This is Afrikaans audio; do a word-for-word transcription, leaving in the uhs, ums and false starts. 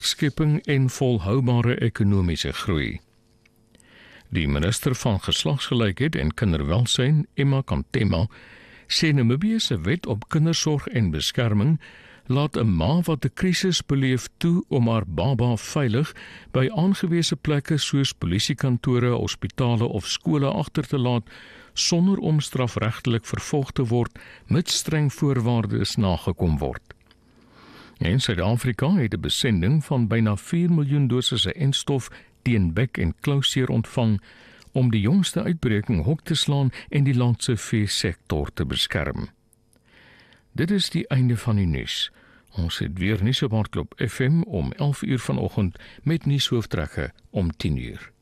skepping en volhoubare ekonomiese groei. Die minister van Geslagsgelykheid en Kinderwelsyn, Emma Kantema, sê Namibië se wet op kindersorg en beskerming laat 'n ma wat 'n krisis beleef toe om haar baba veilig by aangewese plekke soos polisiekantore, hospitale of skole agter te laat sonder om strafregtelik vervolg te word, mits streng voorwaardes nagekom word. En Suid-Afrika het 'n besending van byna vier miljoen dosisse enstof teen bek- en klauseer ontvang om die jongste uitbreking hok te slaan en die land se veesektor te beskerm. Dit is die einde van die nuus. Ons het weer nuus op Hardloop F M om elf uur vanoggend met nuushooftrekke om tien uur.